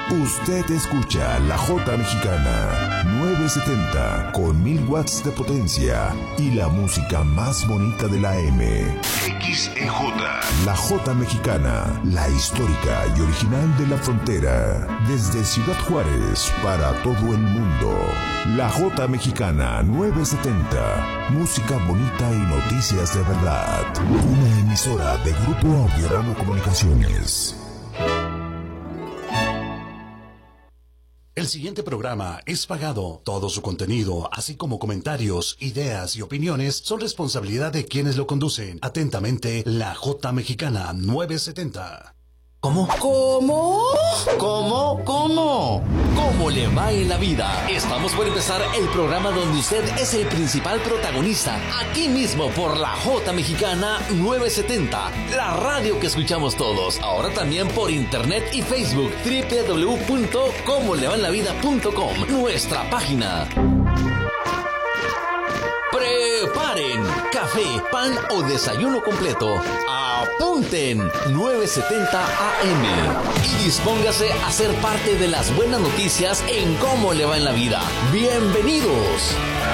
Usted escucha La Jota Mexicana 970 con 1000 watts de potencia y la música más bonita de la M. XEJ. La Jota Mexicana, la histórica y original de la frontera. Desde Ciudad Juárez para todo el mundo. La Jota Mexicana 970. Música bonita y noticias de verdad. Una emisora de Grupo Audiorama Comunicaciones. El siguiente programa es pagado. Todo su contenido, así como comentarios, ideas y opiniones, son responsabilidad de quienes lo conducen. Atentamente, La Jota Mexicana 970. ¿Cómo? ¿Cómo? ¿Cómo? ¿Cómo? ¿Cómo le va en la vida? Estamos por empezar el programa donde usted es el principal protagonista. Aquí mismo por La Jota Mexicana 970. La radio que escuchamos todos. Ahora también por internet y Facebook. www.comolevaenlavida.com. Nuestra página. Preparen café, pan o desayuno completo. Apunten 970 AM y dispóngase a ser parte de las buenas noticias en Cómo le va en la vida. Bienvenidos.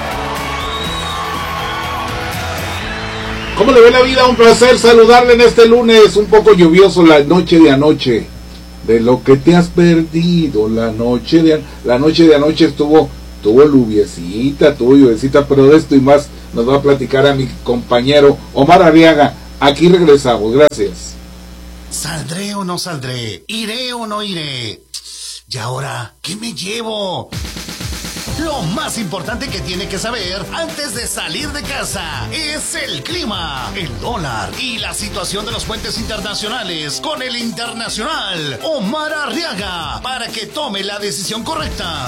¿Cómo le va en la vida? Un placer saludarle en este lunes un poco lluvioso, la noche de anoche. De lo que te has perdido, la noche de anoche estuvo lluviecita, pero de esto y más nos va a platicar a mi compañero Omar Arriaga. Aquí regresamos, gracias. ¿Saldré o no saldré? ¿Iré o no iré? ¿Y ahora qué me llevo? Lo más importante que tiene que saber antes de salir de casa es el clima, el dólar y la situación de los puentes internacionales con el internacional Omar Arriaga para que tome la decisión correcta.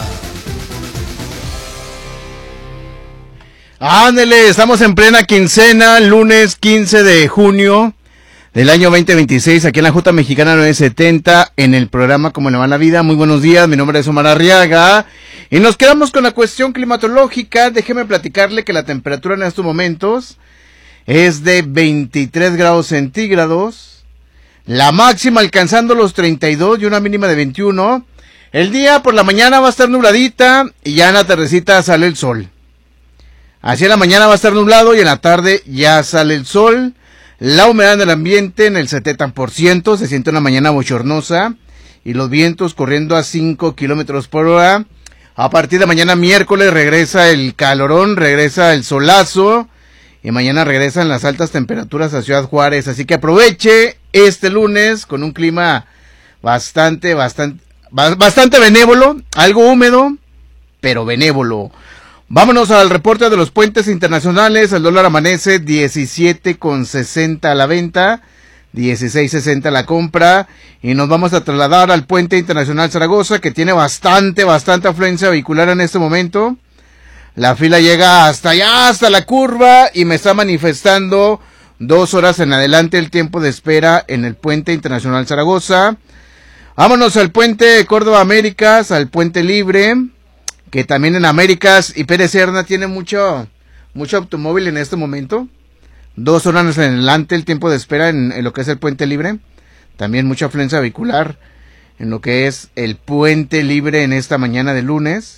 Ándele, estamos en plena quincena, lunes 15 de junio del año 2026, aquí en la Jota Mexicana 970, en el programa Cómo le va la vida. Muy buenos días, mi nombre es Omar Arriaga, y nos quedamos con la cuestión climatológica. Déjeme platicarle que la temperatura en estos momentos es de 23 grados centígrados, la máxima alcanzando los 32 y una mínima de 21. El día por la mañana va a estar nubladita y ya en la tardecita sale el sol. Así en la mañana va a estar nublado y en la tarde ya sale el sol. La humedad del ambiente en el 70%, se siente una mañana bochornosa y los vientos corriendo a 5 kilómetros por hora. A partir de mañana miércoles regresa el calorón, regresa el solazo y mañana regresan las altas temperaturas a Ciudad Juárez. Así que aproveche este lunes con un clima bastante benévolo, algo húmedo, pero benévolo. Vámonos al reporte de los puentes internacionales. El dólar amanece 17.60 a la venta, 16.60 a la compra, y nos vamos a trasladar al puente internacional Zaragoza, que tiene bastante afluencia vehicular en este momento. La fila llega hasta allá, hasta la curva, y me está manifestando 2 horas en adelante el tiempo de espera en el puente internacional Zaragoza. Vámonos al puente Córdoba Américas, al puente Libre, que también en Américas y Pérez Serna tiene mucho automóvil en este momento. 2 horas en adelante el tiempo de espera en lo que es el puente Libre. También mucha afluencia vehicular en lo que es el puente Libre en esta mañana de lunes.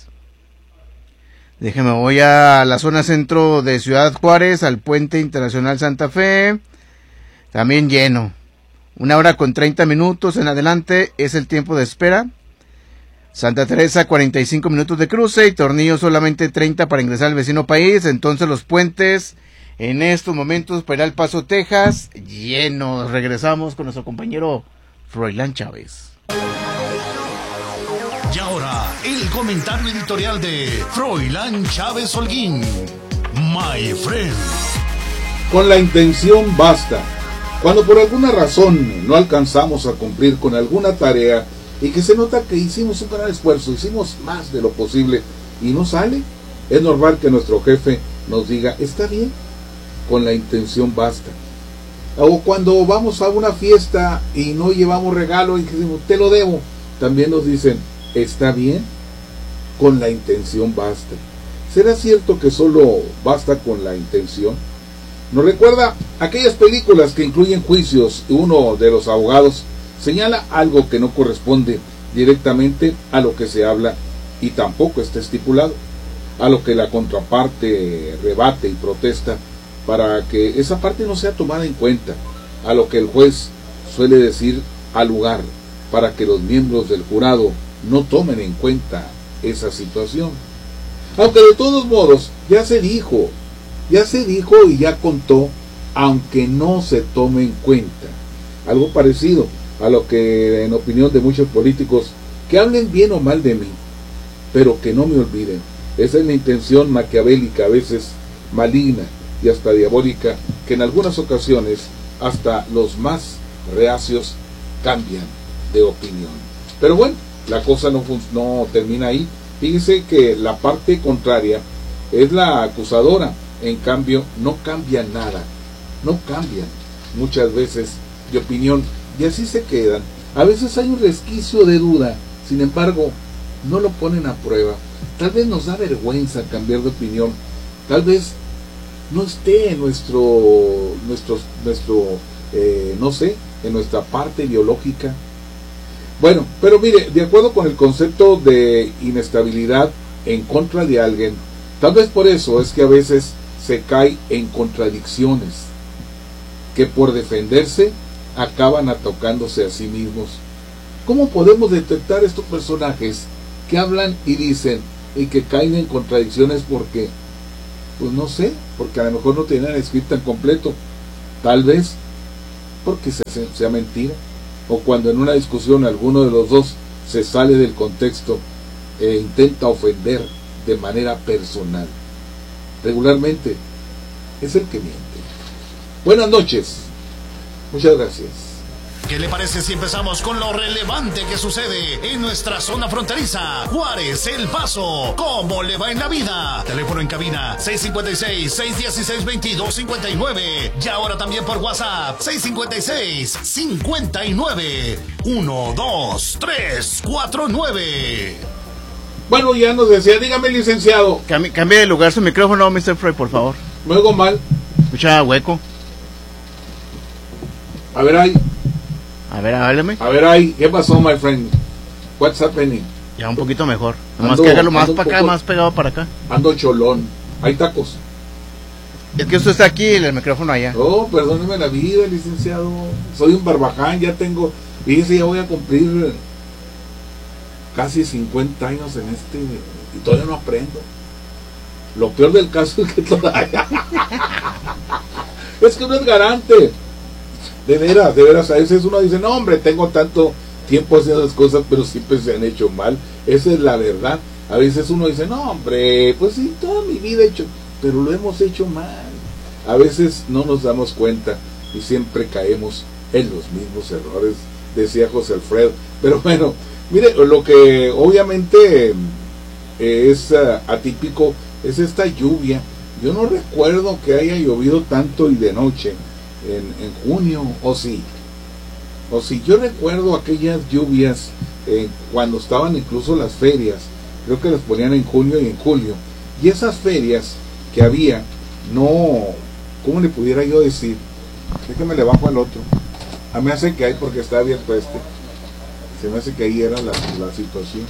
Déjeme, voy a la zona centro de Ciudad Juárez, al puente internacional Santa Fe. También lleno. 1 hora con 30 minutos en adelante es el tiempo de espera. Santa Teresa 45 minutos de cruce y Tornillo solamente 30 para ingresar al vecino país. Entonces los puentes en estos momentos para El Paso, Texas, llenos. Regresamos con nuestro compañero Froilán Chávez. Y ahora el comentario editorial de Froilán Chávez Holguín. My friend. Con la intención basta. Cuando por alguna razón no alcanzamos a cumplir con alguna tarea y que se nota que hicimos un gran esfuerzo, hicimos más de lo posible y no sale, es normal que nuestro jefe nos diga, está bien, con la intención basta. O cuando vamos a una fiesta y no llevamos regalo y decimos, te lo debo, también nos dicen, está bien, con la intención basta. ¿Será cierto que solo basta con la intención? Nos recuerda aquellas películas que incluyen juicios y uno de los abogados señala algo que no corresponde directamente a lo que se habla y tampoco está estipulado, a lo que la contraparte rebate y protesta para que esa parte no sea tomada en cuenta, a lo que el juez suele decir al lugar para que los miembros del jurado no tomen en cuenta esa situación. Aunque de todos modos ya se dijo y ya contó, aunque no se tome en cuenta. Algo parecido a lo que en opinión de muchos políticos que hablen bien o mal de mí, pero que no me olviden. Esa es la intención maquiavélica, a veces maligna y hasta diabólica, que en algunas ocasiones hasta los más reacios cambian de opinión. Pero bueno, la cosa no termina ahí. Fíjese que la parte contraria es la acusadora, en cambio no cambia nada, no cambian muchas veces de opinión y así se quedan. A veces hay un resquicio de duda, sin embargo no lo ponen a prueba. Tal vez nos da vergüenza cambiar de opinión, tal vez no esté en no sé, en nuestra parte biológica. Bueno, pero mire, de acuerdo con el concepto de inestabilidad en contra de alguien, tal vez por eso es que a veces se cae en contradicciones, que por defenderse acaban atacándose a sí mismos. ¿Cómo podemos detectar estos personajes que hablan y dicen y que caen en contradicciones? Porque, pues no sé, porque a lo mejor no tienen escrito en completo, tal vez porque sea mentira, o cuando en una discusión alguno de los dos se sale del contexto e intenta ofender de manera personal. Regularmente es el que miente. Buenas noches, muchas gracias. ¿Qué le parece si empezamos con lo relevante que sucede en nuestra zona fronteriza? Juárez, El Paso, ¿cómo le va en la vida? Teléfono en cabina 656-616-2259 y ahora también por WhatsApp 656-59-12349. Bueno, ya nos decía, dígame, licenciado. Cambie de lugar su micrófono, Mr. Freud, por favor. ¿Me oigo mal? Escucha hueco. A ver ahí. A ver, háblame. A ver ahí, ¿qué pasó, my friend? What's happening? Ya un poquito mejor. Nomás que hágalo más para acá, más pegado para acá. Ando cholón. Hay tacos. Es que usted está aquí y el micrófono allá. Oh, perdóneme la vida, licenciado. Soy un barbaján, ya tengo... Fíjese, ya voy a cumplir casi 50 años en y todavía no aprendo. Lo peor del caso es que todavía... es que no es garante. De veras, a veces uno dice, no hombre, tengo tanto tiempo haciendo las cosas, pero siempre se han hecho mal. Esa es la verdad. A veces uno dice, no hombre, pues sí, toda mi vida he hecho, pero lo hemos hecho mal. A veces no nos damos cuenta y siempre caemos en los mismos errores, decía José Alfredo. Pero bueno, mire, lo que obviamente es atípico es esta lluvia. Yo no recuerdo que haya llovido tanto y de noche en junio, o sí, yo recuerdo aquellas lluvias cuando estaban incluso las ferias, creo que las ponían en junio y en julio, y esas ferias que había, no, ¿cómo le pudiera yo decir? Déjeme le bajo al otro, a mí me hace que hay, porque está abierto se me hace que ahí era la situación,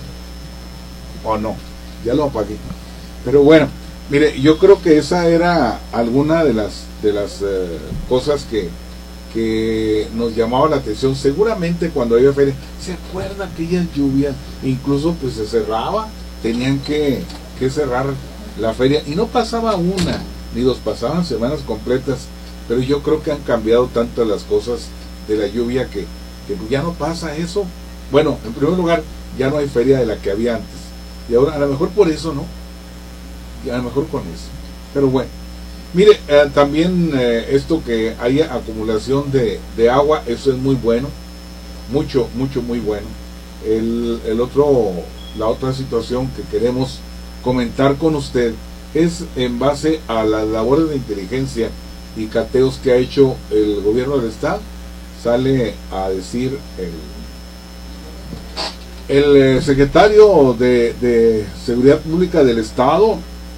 o no, ya lo apagué, pero bueno, mire, yo creo que esa era alguna de las cosas que nos llamaba la atención. Seguramente cuando había feria, ¿se acuerda aquellas lluvias? Incluso pues se cerraba, tenían que cerrar la feria y no pasaba una ni dos, pasaban semanas completas. Pero yo creo que han cambiado tanto las cosas de la lluvia que ya no pasa eso. Bueno, en primer lugar, ya no hay feria de la que había antes, y ahora a lo mejor por eso, ¿no? Y a lo mejor con eso, pero bueno. Mire, también esto que haya acumulación de agua, eso es muy bueno, mucho, muy bueno. La otra situación que queremos comentar con usted es en base a las labores de inteligencia y cateos que ha hecho el gobierno del estado. Sale a decir el secretario de Seguridad Pública del estado,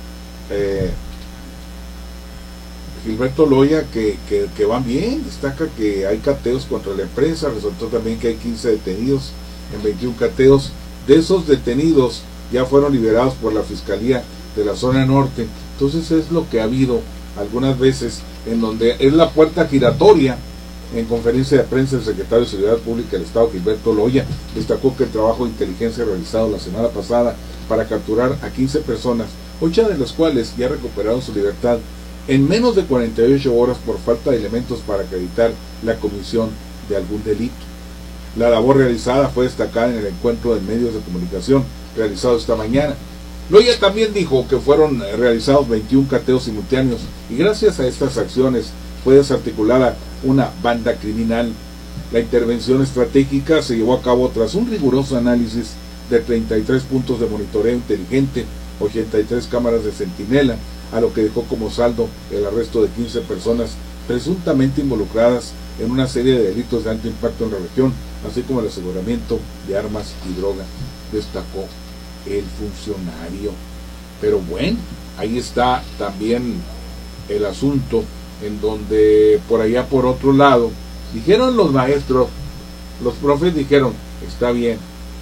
Gilberto Loya, que van bien. Destaca que hay cateos contra la empresa. Resultó también que hay 15 detenidos en 21 cateos. De esos detenidos ya fueron liberados por la Fiscalía de la zona norte. Entonces es lo que ha habido algunas veces, en donde es la puerta giratoria. En conferencia de prensa, el secretario de Seguridad Pública del Estado, Gilberto Loya, destacó que el trabajo de inteligencia realizado la semana pasada para capturar a 15 personas, 8 de las cuales ya recuperaron su libertad en menos de 48 horas por falta de elementos para acreditar la comisión de algún delito. La labor realizada fue destacada en el encuentro de medios de comunicación realizado esta mañana. Loya también dijo que fueron realizados 21 cateos simultáneos y gracias a estas acciones fue desarticulada una banda criminal. La intervención estratégica se llevó a cabo tras un riguroso análisis de 33 puntos de monitoreo inteligente, 83 cámaras de centinela, a lo que dejó como saldo el arresto de 15 personas presuntamente involucradas en una serie de delitos de alto impacto en la región, así como el aseguramiento de armas y droga, destacó el funcionario. Pero bueno, ahí está también el asunto, en donde por allá por otro lado dijeron los maestros, los profes dijeron, está bien,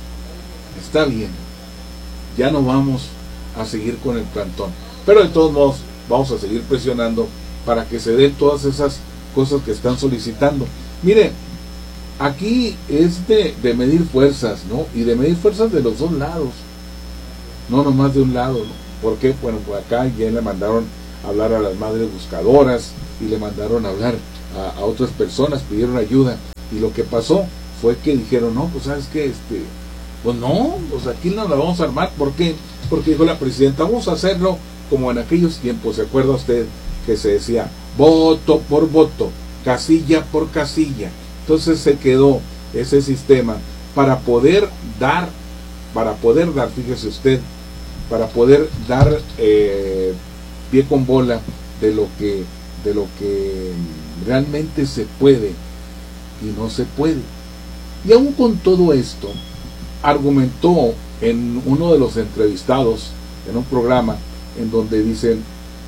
ya no vamos a seguir con el plantón, pero de todos modos vamos a seguir presionando para que se den todas esas cosas que están solicitando. Mire, aquí es de medir fuerzas, ¿no? Y de medir fuerzas de los dos lados, no nomás de un lado, ¿no? ¿Por qué? Bueno, pues acá ya le mandaron a hablar a las madres buscadoras y le mandaron a hablar a otras personas, pidieron ayuda, y lo que pasó fue que dijeron, no, pues sabes que pues no, pues aquí no la vamos a armar. ¿Por qué? Porque dijo la presidenta, vamos a hacerlo como en aquellos tiempos, ¿se acuerda usted? Que se decía voto por voto, casilla por casilla. Entonces se quedó ese sistema para poder dar, fíjese usted, para poder dar pie con bola de lo que realmente se puede y no se puede. Y aún con todo esto, argumentó en uno de los entrevistados en un programa en donde dice,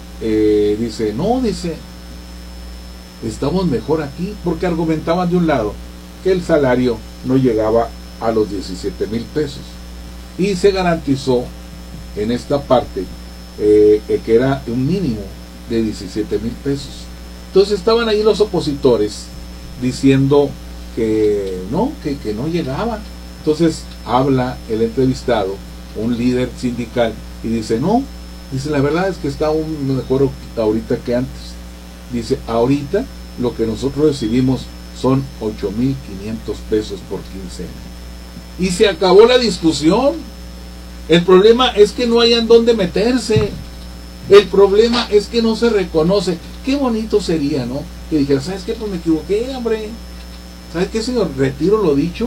estamos mejor aquí, porque argumentaban de un lado que el salario no llegaba a los 17 mil pesos y se garantizó en esta parte que era un mínimo de 17 mil pesos. Entonces estaban ahí los opositores diciendo que no llegaba. Entonces habla el entrevistado, un líder sindical, y dice, la verdad es que está aún mejor ahorita que antes. Dice, ahorita lo que nosotros recibimos son 8,500 pesos por quincena. Y se acabó la discusión. El problema es que no hayan dónde meterse. El problema es que no se reconoce. Qué bonito sería, ¿no? Que dijera, ¿sabes qué? Pues me equivoqué, hombre. ¿Sabes qué, señor? Retiro lo dicho.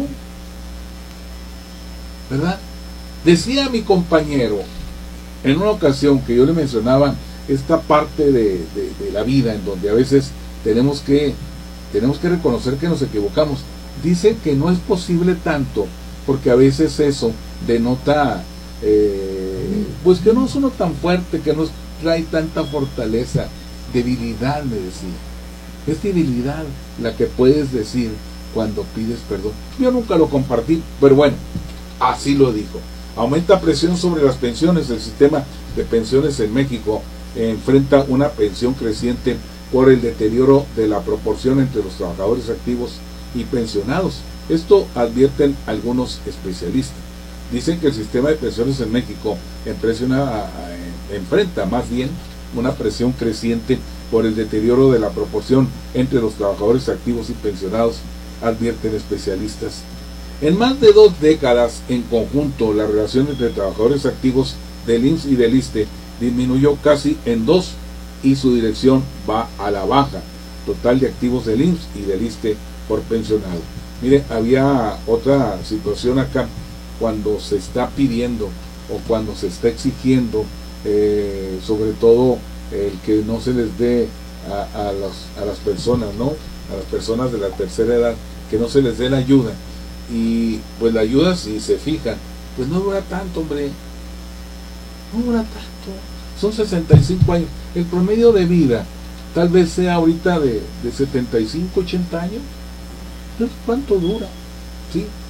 ¿Verdad? Decía mi compañero en una ocasión que yo le mencionaba esta parte de la vida en donde a veces tenemos que reconocer que nos equivocamos. Dice que no es posible tanto porque a veces eso denota pues que no es uno tan fuerte, que no trae tanta fortaleza, debilidad, me decía. Es debilidad la que puedes decir cuando pides perdón. Yo nunca lo compartí, pero bueno, así lo dijo. Aumenta presión sobre las pensiones. El sistema de pensiones en México enfrenta una presión creciente por el deterioro de la proporción entre los trabajadores activos y pensionados. Esto advierten algunos especialistas. Dicen que el sistema de pensiones en México enfrenta más bien una presión creciente por el deterioro de la proporción entre los trabajadores activos y pensionados, advierten especialistas. En más de 2 décadas, en conjunto, la relación entre trabajadores activos del IMSS y del ISSSTE disminuyó casi en 2 y su dirección va a la baja. Total de activos del IMSS y del ISSSTE por pensionado. Mire, había otra situación acá, cuando se está pidiendo o cuando se está exigiendo, sobre todo el que no se les dé a las personas, ¿no? A las personas de la tercera edad, que no se les dé la ayuda. Y pues la ayuda, si se fijan, pues no dura tanto, hombre. No dura tanto. Son 65 años. El promedio de vida tal vez sea ahorita de 75, 80 años. Entonces, ¿cuánto dura? ¿Sí?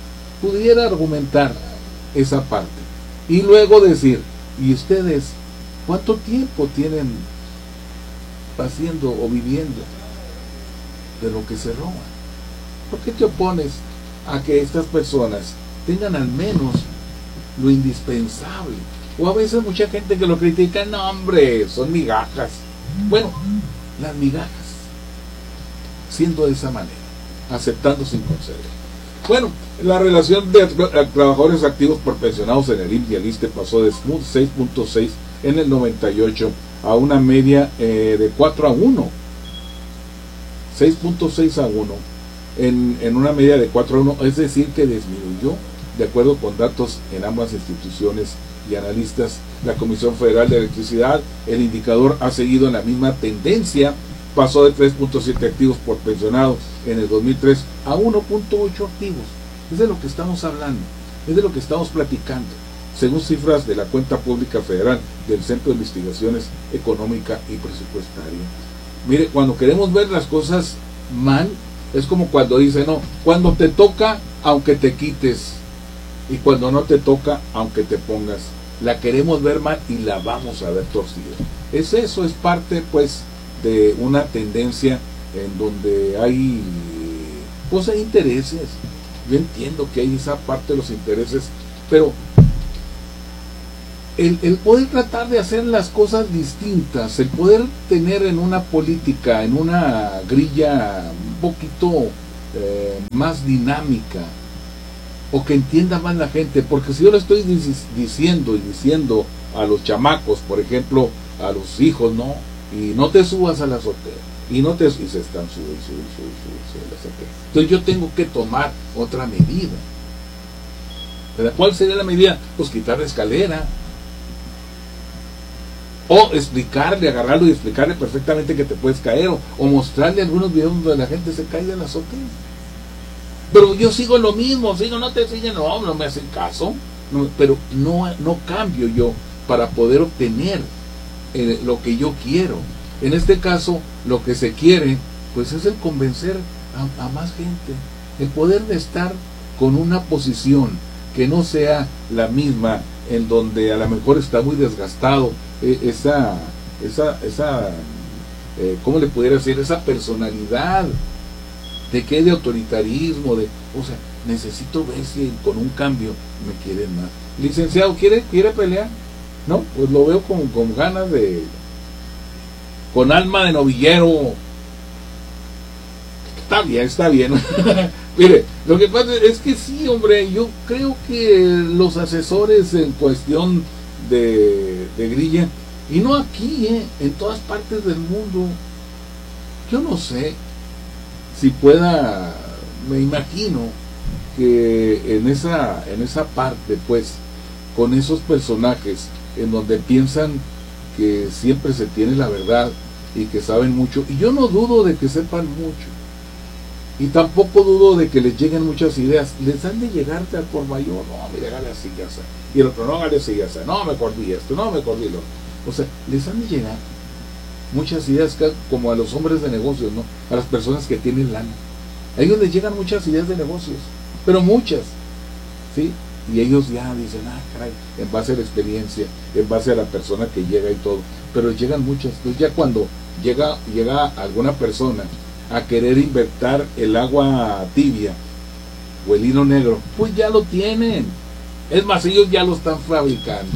pudiera argumentar esa parte. Y luego decir, ¿y ustedes cuánto tiempo tienen haciendo o viviendo de lo que se roban? ¿Por qué te opones a que estas personas tengan al menos lo indispensable? O a veces mucha gente que lo critica, no hombre, son migajas. Bueno, las migajas, siendo de esa manera, aceptando sin conceder. Bueno, la relación de trabajadores activos por pensionados en el IMSS y el ISSSTE pasó de 6.6 en el 98 a una media de 4 a 1. 6.6 a 1 en una media de 4 a 1, es decir que disminuyó, de acuerdo con datos en ambas instituciones y analistas. La Comisión Federal de Electricidad, el indicador ha seguido en la misma tendencia, pasó de 3.7 activos por pensionado en el 2003 a 1.8 activos. Es de lo que estamos hablando, es de lo que estamos platicando, según cifras de la Cuenta Pública Federal del Centro de Investigaciones Económica y Presupuestaria. Mire, cuando queremos ver las cosas mal, es como cuando dice, no, cuando te toca, aunque te quites, y cuando no te toca, aunque te pongas. La queremos ver mal y la vamos a ver torcida. Eso es parte, pues, de una tendencia en donde hay, pues, hay intereses. Yo entiendo que hay esa parte de los intereses, pero el poder tratar de hacer las cosas distintas, el poder tener en una política, en una grilla un poquito más dinámica, o que entienda más la gente, porque si yo le estoy diciendo a los chamacos, por ejemplo, a los hijos, no, y no te subas a la azotea, y se están subiendo a la azotea. Entonces yo tengo que tomar otra medida. ¿Verdad? ¿Cuál sería la medida? Pues quitar la escalera, o explicarle, agarrarlo y explicarle perfectamente que te puedes caer, o mostrarle algunos videos donde la gente se cae de la azotea. Pero yo sigo lo mismo, no te siguen, no me hacen caso, pero no cambio yo para poder obtener lo que yo quiero. En este caso, lo que se quiere, pues es el convencer a más gente, el poder de estar con una posición que no sea la misma, en donde a lo mejor está muy desgastado ¿cómo le pudiera decir? Esa personalidad de qué, de autoritarismo, o sea, necesito ver si con un cambio me quieren más. Licenciado, ¿quiere pelear? No, pues lo veo con ganas con alma de novillero. Está bien. Mire, lo que pasa es que sí, hombre, yo creo que los asesores en cuestión de grilla, y no aquí, en todas partes del mundo, yo no sé si pueda, me imagino que en esa parte, pues, con esos personajes en donde piensan que siempre se tiene la verdad y que saben mucho, y yo no dudo de que sepan mucho, y tampoco dudo de que les lleguen muchas ideas, les han de llegarte al por mayor, no, mira, hágale así, ya sé, y el otro, no, hágale así, ya sé, no, mejor di esto, no, mejor di lo otro. O sea, les han de llegar muchas ideas, como a los hombres de negocios, ¿no? A las personas que tienen lana. A ellos les llegan muchas ideas de negocios, pero muchas, ¿sí? Y ellos ya dicen, caray, en base a la experiencia, en base a la persona que llega y todo, pero llegan muchas. Entonces ya cuando llega alguna persona a querer inventar el agua tibia o el hilo negro, pues ya lo tienen. Es más, ellos ya lo están fabricando.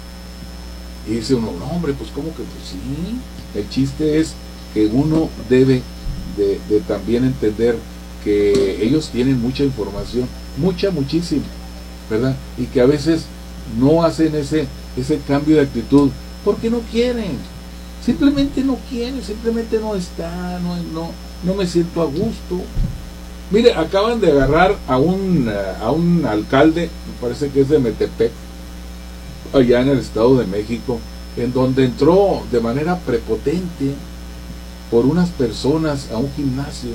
Y dice uno, no hombre, pues ¿cómo que? Pues sí, el chiste es que uno debe de también entender que ellos tienen mucha información, muchísima, ¿verdad? Y que a veces no hacen ese cambio de actitud porque no quieren, simplemente no quieren, simplemente no está, no me siento a gusto. Mire, acaban de agarrar a un alcalde, me parece que es de Metepec, allá en el Estado de México, en donde entró de manera prepotente por unas personas a un gimnasio,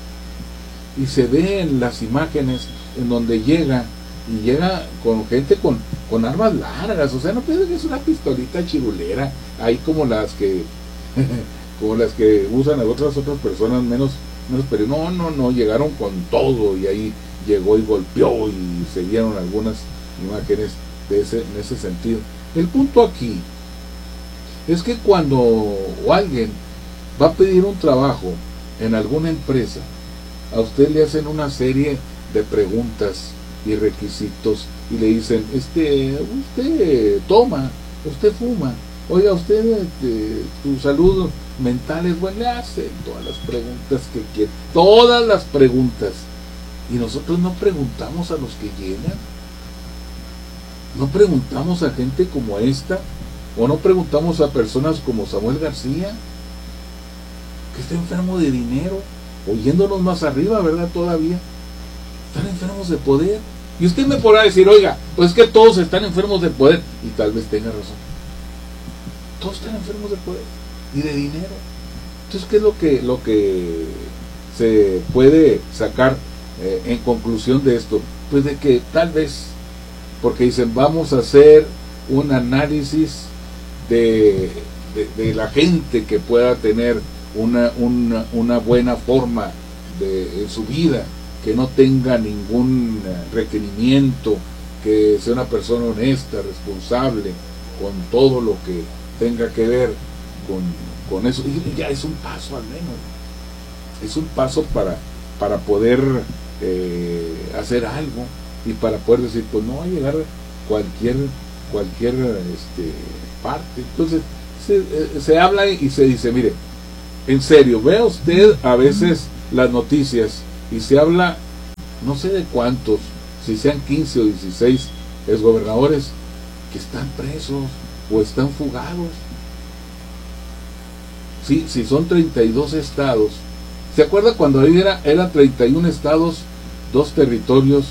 y se ven las imágenes en donde llega con gente con armas largas, o sea, no piensen que es una pistolita chirulera, ahí como las que usan a otras personas menos, pero no, llegaron con todo, y ahí llegó y golpeó, y se vieron algunas imágenes en ese sentido. El punto aquí es que cuando alguien va a pedir un trabajo en alguna empresa, a usted le hacen una serie de preguntas y requisitos y le dicen, usted toma, usted fuma, oiga, usted su salud mental es buena, le hacen todas las preguntas que quiere, todas las preguntas, y nosotros no preguntamos a los que llegan, no preguntamos a gente como esta, o no preguntamos a personas como Samuel García, que está enfermo de dinero, o yéndonos más arriba, ¿verdad? Todavía están enfermos de poder. Y usted me podrá decir, oiga, pues es que todos están enfermos de poder, y tal vez tenga razón. Todos están enfermos de poder y de dinero. Entonces, ¿qué es lo que se puede sacar en conclusión de esto? Pues de que tal vez, porque dicen, vamos a hacer un análisis de la gente que pueda tener una buena forma en su vida, que no tenga ningún requerimiento, que sea una persona honesta, responsable, con todo lo que tenga que ver con eso. Y ya es un paso, al menos es un paso para poder hacer algo, y para poder decir, pues no va a llegar cualquier parte. Entonces se habla y se dice, mire, en serio, vea usted a veces las noticias y se habla, no sé de cuántos, si sean 15 o 16 exgobernadores que están presos o están fugados. Sí, si son 32 estados, ¿se acuerda cuando ahí eran 31 estados, 2 territorios,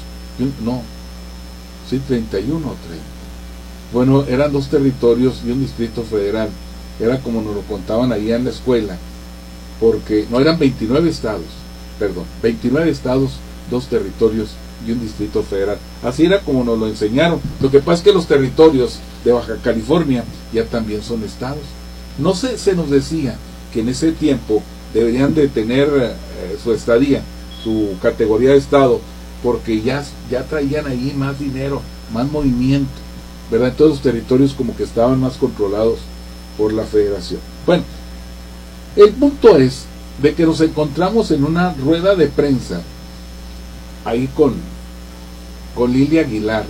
31 o 30? Bueno, eran 2 territorios y un distrito federal. Era como nos lo contaban allá en la escuela, porque no, eran 29 estados, 2 territorios y un distrito federal. Así era como nos lo enseñaron. Lo que pasa es que los territorios de Baja California ya también son estados. No se nos decía que en ese tiempo deberían de tener su estadía, su categoría de estado, porque ya traían ahí más dinero, más movimiento, ¿verdad? Todos los territorios como que estaban más controlados por la federación. Bueno, el punto es de que nos encontramos en una rueda de prensa ahí con Lilia Aguilar,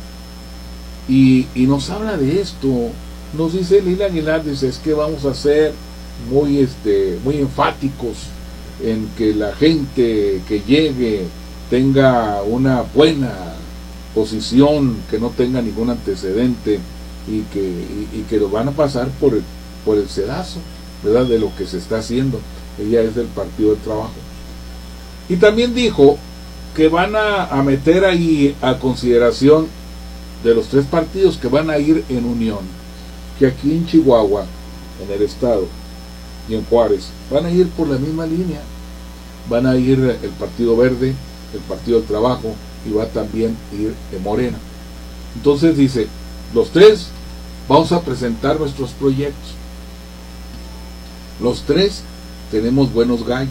y nos habla de esto. Nos dice Lilia Aguilar, dice, es que vamos a ser muy enfáticos en que la gente que llegue tenga una buena posición, que no tenga ningún antecedente, y que lo van a pasar por el sedazo, ¿verdad?, de lo que se está haciendo. Ella es del Partido del Trabajo. Y también dijo que van a meter ahí a consideración de los 3 partidos que van a ir en unión, que aquí en Chihuahua, en el estado, y en Juárez, van a ir por la misma línea. Van a ir el Partido Verde, el Partido del Trabajo, y va también a ir de Morena. Entonces dice, los 3 vamos a presentar nuestros proyectos. Los 3 tenemos buenos gallos.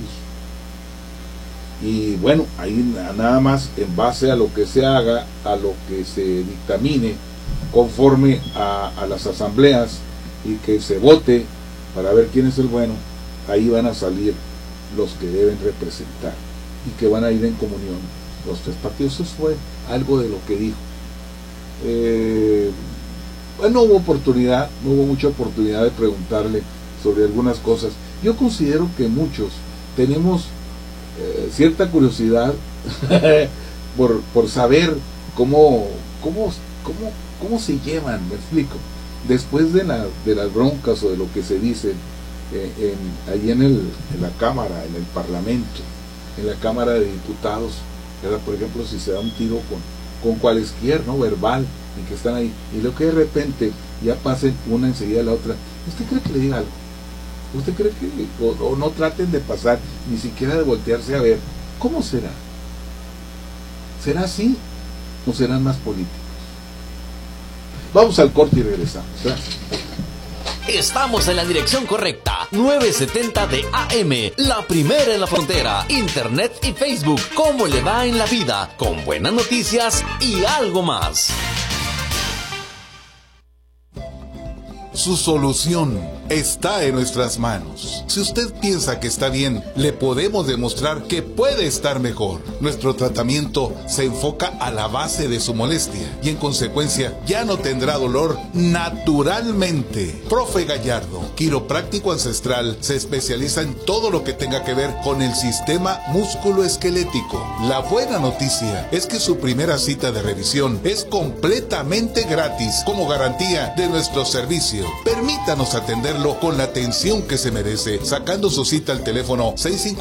Y bueno, ahí nada más en base a lo que se haga, a lo que se dictamine conforme a las asambleas, y que se vote para ver quién es el bueno, ahí van a salir los que deben representar, y que van a ir en comunión los 3 partidos. Eso fue algo de lo que dijo. No hubo mucha oportunidad de preguntarle sobre algunas cosas. Yo considero que muchos tenemos cierta curiosidad por saber cómo se llevan, me explico, después de las broncas o de lo que se dice allí en la Cámara, en el Parlamento, en la Cámara de Diputados, ¿verdad? Por ejemplo, si se da un tiro con cualesquier, ¿no?, verbal, y que están ahí, y luego que de repente ya pasen una enseguida a la otra. ¿Usted cree que le diga algo? ¿Usted cree que o no traten de pasar, ni siquiera de voltearse a ver? ¿Cómo será? ¿Será así o serán más políticos? Vamos al corte y regresamos, ¿verdad? Estamos en la dirección correcta. 970 de AM, la primera en la frontera. Internet y Facebook. ¿Cómo le va en la vida? Con buenas noticias y algo más. Su solución está en nuestras manos. Si usted piensa que está bien, le podemos demostrar que puede estar mejor. Nuestro tratamiento se enfoca a la base de su molestia y en consecuencia ya no tendrá dolor naturalmente. Profe Gallardo, quiropráctico ancestral, se especializa en todo lo que tenga que ver con el sistema músculo-esquelético. La buena noticia es que su primera cita de revisión es completamente gratis como garantía de nuestro servicio. Permítanos atenderlo con la atención que se merece, sacando su cita al teléfono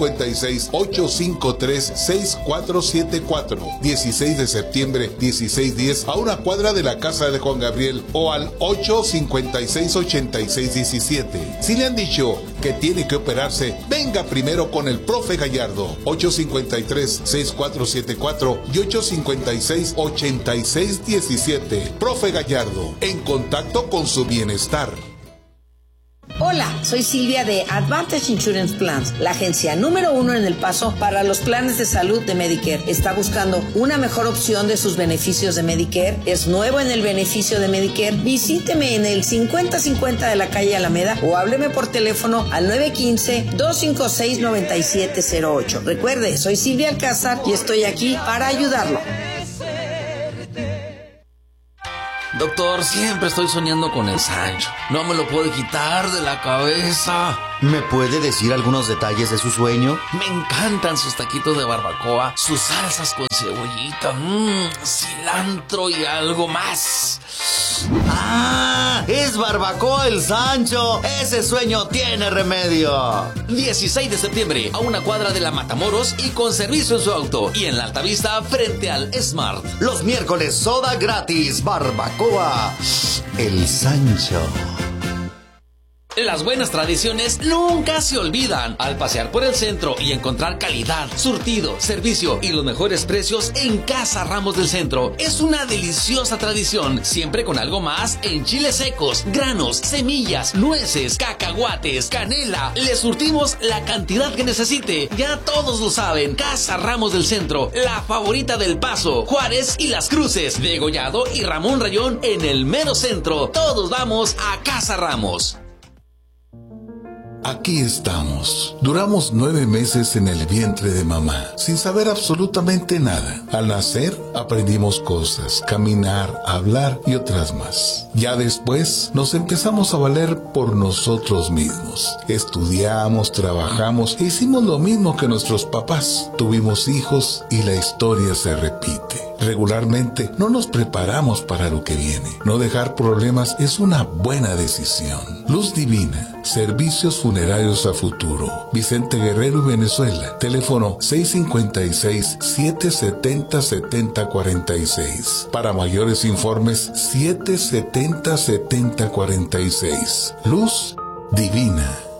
656-853-6474, 16 de septiembre, 1610, a una cuadra de la casa de Juan Gabriel, o al 856-8617. Si le han dicho que tiene que operarse, venga primero con el profe Gallardo, 853-6474 y 856-8617. Profe Gallardo, en contacto con su bienestar. Hola, soy Silvia de Advantage Insurance Plans, la agencia número 1 en El Paso para los planes de salud de Medicare. ¿Está buscando una mejor opción de sus beneficios de Medicare? ¿Es nuevo en el beneficio de Medicare? Visíteme en el 5050 de la calle Alameda o hábleme por teléfono al 915-256-9708. Recuerde, soy Silvia Alcázar y estoy aquí para ayudarlo. Doctor, siempre estoy soñando con el Sancho. No me lo puedo quitar de la cabeza. ¿Me puede decir algunos detalles de su sueño? Me encantan sus taquitos de barbacoa, sus salsas con cebollita, cilantro y algo más. ¡Ah! ¡Es barbacoa el Sancho! ¡Ese sueño tiene remedio! 16 de septiembre, a una cuadra de la Matamoros y con servicio en su auto. Y en la Altavista, frente al Smart. Los miércoles, soda gratis, barbacoa, el Sancho. Las buenas tradiciones nunca se olvidan. Al pasear por el centro y encontrar calidad, surtido, servicio y los mejores precios en Casa Ramos del Centro. Es una deliciosa tradición, siempre con algo más en chiles secos, granos, semillas, nueces, cacahuates, canela. Le surtimos la cantidad que necesite. Ya todos lo saben. Casa Ramos del Centro, la favorita del Paso, Juárez y Las Cruces, Degollado y Ramón Rayón en el mero centro. Todos vamos a Casa Ramos. Aquí estamos. Duramos 9 meses en el vientre de mamá, sin saber absolutamente nada. Al nacer, aprendimos cosas, caminar, hablar y otras más. Ya después, nos empezamos a valer por nosotros mismos. Estudiamos, trabajamos e hicimos lo mismo que nuestros papás. Tuvimos hijos y la historia se repite. Regularmente, no nos preparamos para lo que viene. No dejar problemas es una buena decisión. Luz Divina, servicios funerarios a futuro. Vicente Guerrero y Venezuela. Teléfono 656-770-7046. Para mayores informes, 770-7046. Luz Divina.